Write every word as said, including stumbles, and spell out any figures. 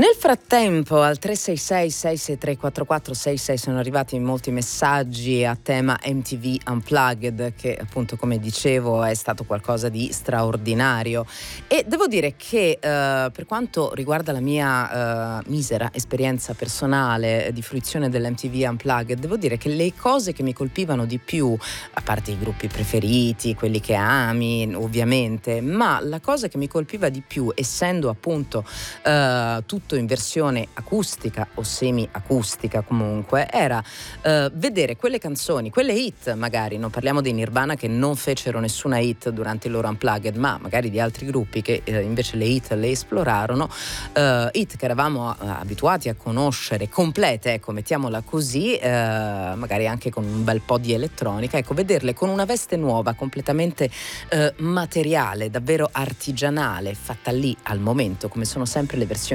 Nel frattempo al tre sei sei sei sei tre quattro quattro sei sei sono arrivati molti messaggi a tema M T V Unplugged, che appunto, come dicevo, è stato qualcosa di straordinario, e devo dire che eh, per quanto riguarda la mia eh, misera esperienza personale di fruizione dell'M T V Unplugged, devo dire che le cose che mi colpivano di più, a parte i gruppi preferiti, quelli che ami ovviamente, ma la cosa che mi colpiva di più, essendo appunto eh, tutto in versione acustica o semi-acustica comunque, era eh, vedere quelle canzoni, quelle hit, magari non parliamo dei Nirvana che non fecero nessuna hit durante il loro Unplugged, ma magari di altri gruppi che eh, invece le hit le esplorarono, eh, hit che eravamo eh, abituati a conoscere complete, ecco, mettiamola così, eh, magari anche con un bel po' di elettronica, ecco, vederle con una veste nuova, completamente eh, materiale, davvero artigianale, fatta lì al momento, come sono sempre le versioni